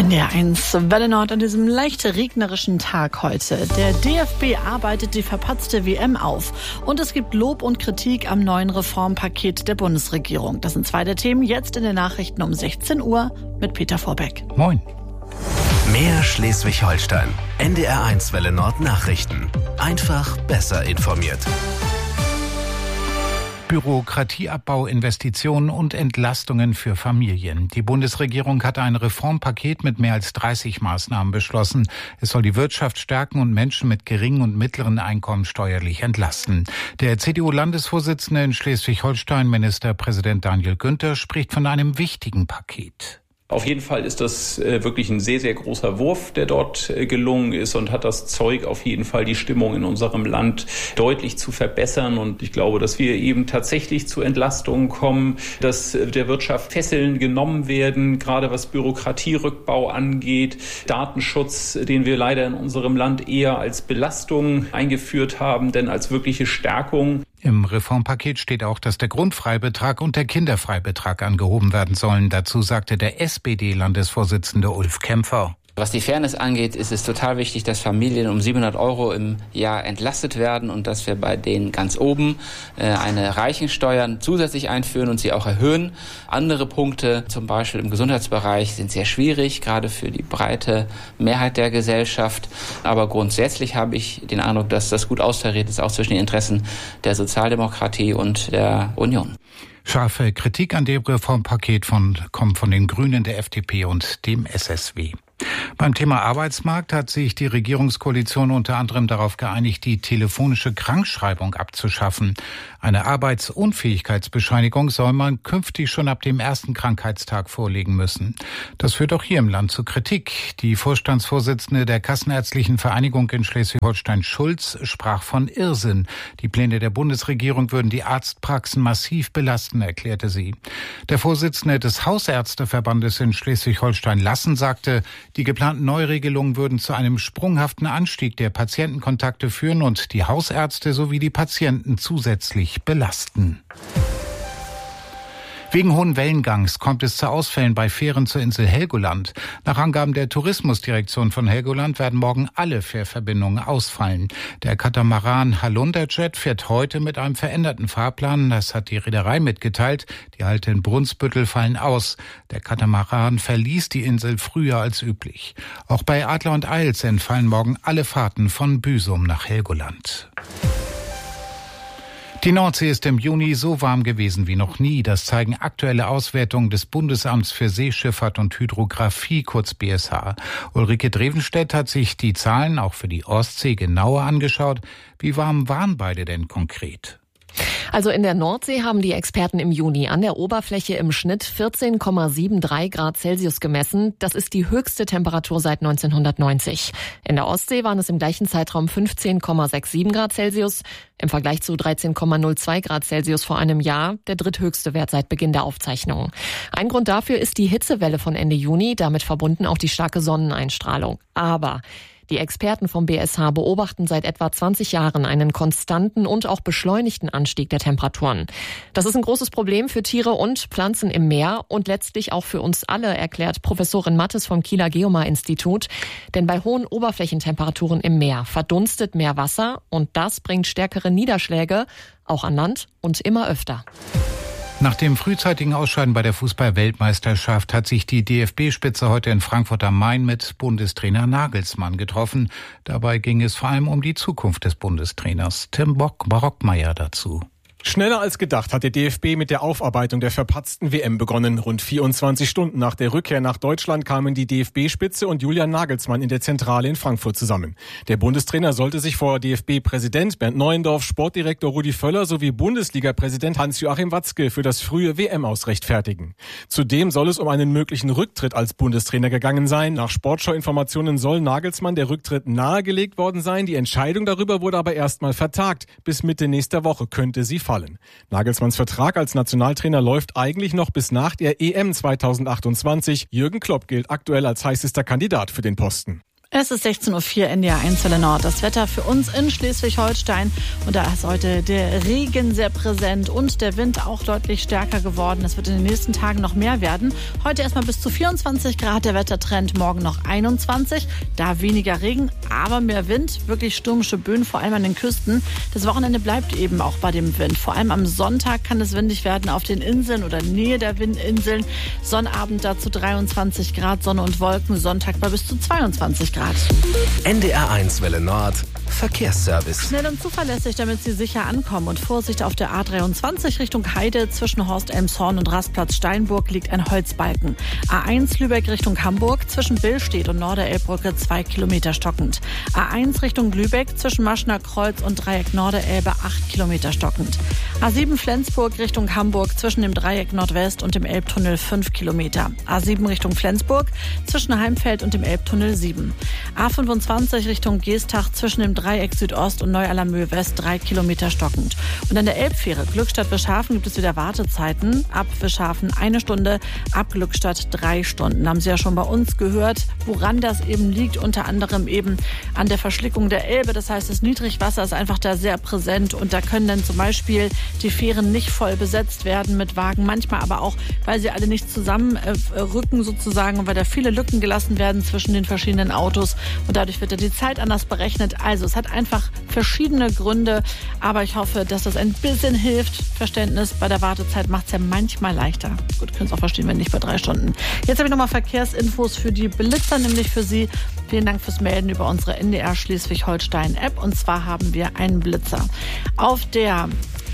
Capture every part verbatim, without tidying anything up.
N D R eins Welle Nord an diesem leicht regnerischen Tag heute. Der D F B arbeitet die verpatzte W M auf. Und es gibt Lob und Kritik am neuen Reformpaket der Bundesregierung. Das sind zwei der Themen jetzt in den Nachrichten um sechzehn Uhr mit Peter Vorbeck. Moin. Mehr Schleswig-Holstein. N D R eins Welle Nord Nachrichten. Einfach besser informiert. Bürokratieabbau, Investitionen und Entlastungen für Familien. Die Bundesregierung hat ein Reformpaket mit mehr als dreißig Maßnahmen beschlossen. Es soll die Wirtschaft stärken und Menschen mit geringen und mittleren Einkommen steuerlich entlasten. Der C D U-Landesvorsitzende in Schleswig-Holstein, Ministerpräsident Daniel Günther, spricht von einem wichtigen Paket. Auf jeden Fall ist das äh, wirklich ein sehr, sehr großer Wurf, der dort äh, gelungen ist und hat das Zeug, auf jeden Fall die Stimmung in unserem Land deutlich zu verbessern. Und ich glaube, dass wir eben tatsächlich zu Entlastungen kommen, dass äh, der Wirtschaft Fesseln genommen werden, gerade was Bürokratierückbau angeht, Datenschutz, den wir leider in unserem Land eher als Belastung eingeführt haben, denn als wirkliche Stärkung. Im Reformpaket steht auch, dass der Grundfreibetrag und der Kinderfreibetrag angehoben werden sollen. Dazu sagte der S P D-Landesvorsitzende Ulf Kämpfer. Was die Fairness angeht, ist es total wichtig, dass Familien um siebenhundert Euro im Jahr entlastet werden und dass wir bei denen ganz oben äh, eine Reichensteuer zusätzlich einführen und sie auch erhöhen. Andere Punkte, zum Beispiel im Gesundheitsbereich, sind sehr schwierig, gerade für die breite Mehrheit der Gesellschaft. Aber grundsätzlich habe ich den Eindruck, dass das gut austariert ist, auch zwischen den Interessen der Sozialdemokratie und der Union. Scharfe Kritik an dem Reformpaket von, kommt von den Grünen, der F D P und dem S S W. Beim Thema Arbeitsmarkt hat sich die Regierungskoalition unter anderem darauf geeinigt, die telefonische Krankschreibung abzuschaffen. Eine Arbeitsunfähigkeitsbescheinigung soll man künftig schon ab dem ersten Krankheitstag vorlegen müssen. Das führt auch hier im Land zu Kritik. Die Vorstandsvorsitzende der Kassenärztlichen Vereinigung in Schleswig-Holstein, Schulz, sprach von Irrsinn. Die Pläne der Bundesregierung würden die Arztpraxen massiv belasten, erklärte sie. Der Vorsitzende des Hausärzteverbandes in Schleswig-Holstein, Lassen, sagte, die geplanten Neuregelungen würden zu einem sprunghaften Anstieg der Patientenkontakte führen und die Hausärzte sowie die Patienten zusätzlich belasten. Wegen hohen Wellengangs kommt es zu Ausfällen bei Fähren zur Insel Helgoland. Nach Angaben der Tourismusdirektion von Helgoland werden morgen alle Fährverbindungen ausfallen. Der Katamaran Halunderjet fährt heute mit einem veränderten Fahrplan. Das hat die Reederei mitgeteilt. Die Halte in Brunsbüttel fallen aus. Der Katamaran verließ die Insel früher als üblich. Auch bei Adler und Eils entfallen morgen alle Fahrten von Büsum nach Helgoland. Die Nordsee ist im Juni so warm gewesen wie noch nie. Das zeigen aktuelle Auswertungen des Bundesamts für Seeschifffahrt und Hydrographie, kurz B S H. Ulrike Drevenstedt hat sich die Zahlen auch für die Ostsee genauer angeschaut. Wie warm waren beide denn konkret? Also in der Nordsee haben die Experten im Juni an der Oberfläche im Schnitt vierzehn Komma dreiundsiebzig Grad Celsius gemessen. Das ist die höchste Temperatur seit neunzehnhundertneunzig. In der Ostsee waren es im gleichen Zeitraum fünfzehn Komma siebenundsechzig Grad Celsius. Im Vergleich zu dreizehn Komma null zwei Grad Celsius vor einem Jahr der dritthöchste Wert seit Beginn der Aufzeichnungen. Ein Grund dafür ist die Hitzewelle von Ende Juni, damit verbunden auch die starke Sonneneinstrahlung. Aber die Experten vom B S H beobachten seit etwa zwanzig Jahren einen konstanten und auch beschleunigten Anstieg der Temperaturen. Das ist ein großes Problem für Tiere und Pflanzen im Meer und letztlich auch für uns alle, erklärt Professorin Mattes vom Kieler Geomar-Institut. Denn bei hohen Oberflächentemperaturen im Meer verdunstet mehr Wasser und das bringt stärkere Niederschläge, auch an Land und immer öfter. Nach dem frühzeitigen Ausscheiden bei der Fußball-Weltmeisterschaft hat sich die D F B-Spitze heute in Frankfurt am Main mit Bundestrainer Nagelsmann getroffen. Dabei ging es vor allem um die Zukunft des Bundestrainers. Tim Bock, Barockmeier dazu. Schneller als gedacht hat der D F B mit der Aufarbeitung der verpatzten W M begonnen. Rund vierundzwanzig Stunden nach der Rückkehr nach Deutschland kamen die D F B-Spitze und Julian Nagelsmann in der Zentrale in Frankfurt zusammen. Der Bundestrainer sollte sich vor D F B-Präsident Bernd Neuendorf, Sportdirektor Rudi Völler sowie Bundesliga-Präsident Hans-Joachim Watzke für das frühe W M-Aus rechtfertigen. Zudem soll es um einen möglichen Rücktritt als Bundestrainer gegangen sein. Nach Sportschau-Informationen soll Nagelsmann der Rücktritt nahegelegt worden sein. Die Entscheidung darüber wurde aber erstmal vertagt. Bis Mitte nächster Woche könnte sie fallen. Nagelsmanns Vertrag als Nationaltrainer läuft eigentlich noch bis nach der E M zweitausendachtundzwanzig. Jürgen Klopp gilt aktuell als heißester Kandidat für den Posten. Es ist sechzehn Uhr vier, N D R eins Welle Nord. Das Wetter für uns in Schleswig-Holstein. Und da ist heute der Regen sehr präsent und der Wind auch deutlich stärker geworden. Es wird in den nächsten Tagen noch mehr werden. Heute erstmal bis zu vierundzwanzig Grad der Wettertrend, morgen noch einundzwanzig. Da weniger Regen, aber mehr Wind. Wirklich stürmische Böen, vor allem an den Küsten. Das Wochenende bleibt eben auch bei dem Wind. Vor allem am Sonntag kann es windig werden auf den Inseln oder Nähe der Windinseln. Sonnabend dazu dreiundzwanzig Grad, Sonne und Wolken. Sonntag bei bis zu zweiundzwanzig Grad. N D R eins Welle Nord Verkehrsservice. Schnell und zuverlässig, damit Sie sicher ankommen. Und Vorsicht auf der A dreiundzwanzig Richtung Heide. Zwischen Horst-Elmshorn und Rastplatz Steinburg liegt ein Holzbalken. A eins Lübeck Richtung Hamburg. Zwischen Billstedt und Norderelbbrücke zwei Kilometer stockend. A eins Richtung Lübeck. Zwischen Maschner Kreuz und Dreieck Norderelbe acht Kilometer stockend. A sieben Flensburg Richtung Hamburg. Zwischen dem Dreieck Nordwest und dem Elbtunnel fünf Kilometer. A sieben Richtung Flensburg. Zwischen Heimfeld und dem Elbtunnel sieben. A fünfundzwanzig Richtung Geestach. Zwischen dem Dreieck Südost und Neu-Allermöhe West drei Kilometer stockend. Und an der Elbfähre Glückstadt-Wischhafen gibt es wieder Wartezeiten. Ab Wischhafen eine Stunde, ab Glückstadt drei Stunden. Haben Sie ja schon bei uns gehört, woran das eben liegt. Unter anderem eben an der Verschlickung der Elbe. Das heißt, das Niedrigwasser ist einfach da sehr präsent. Und da können dann zum Beispiel die Fähren nicht voll besetzt werden mit Wagen. Manchmal aber auch, weil sie alle nicht zusammenrücken sozusagen und weil da viele Lücken gelassen werden zwischen den verschiedenen Autos. Und dadurch wird dann die Zeit anders berechnet. Also es hat einfach verschiedene Gründe, aber ich hoffe, dass das ein bisschen hilft. Verständnis bei der Wartezeit macht es ja manchmal leichter. Gut, können es auch verstehen, wenn nicht bei drei Stunden. Jetzt habe ich nochmal Verkehrsinfos für die Blitzer, nämlich für Sie. Vielen Dank fürs Melden über unsere N D R Schleswig-Holstein-App. Und zwar haben wir einen Blitzer. Auf der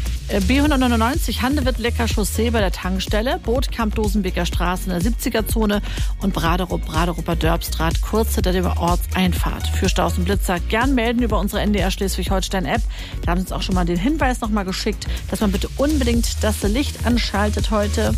B hundertneunundneunzig Handewitt-Lecker Chaussee bei der Tankstelle, Bootkamp Dosenbeker Straße in der siebziger-Zone und Braderup, Braderupper Dörbstraat kurz hinter der Ortseinfahrt. Für Staus und Blitzer gern melden über unsere N D R Schleswig-Holstein-App. Da haben Sie uns auch schon mal den Hinweis noch mal geschickt, dass man bitte unbedingt das Licht anschaltet heute.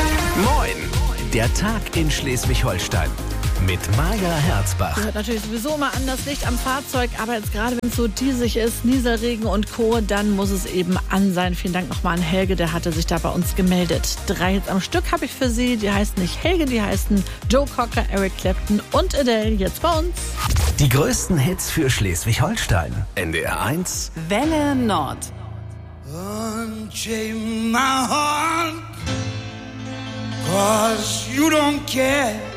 Moin, der Tag in Schleswig-Holstein. Mit Maja Herzbach. Gehört natürlich sowieso mal an das Licht am Fahrzeug, aber jetzt gerade, wenn es so diesig ist, Nieselregen und Co., dann muss es eben an sein. Vielen Dank nochmal an Helge, der hatte sich da bei uns gemeldet. Drei jetzt am Stück habe ich für Sie, die heißen nicht Helge, die heißen Joe Cocker, Eric Clapton und Adele, jetzt bei uns. Die größten Hits für Schleswig-Holstein. N D R eins Welle Nord. Unchain my heart, 'cause you don't care.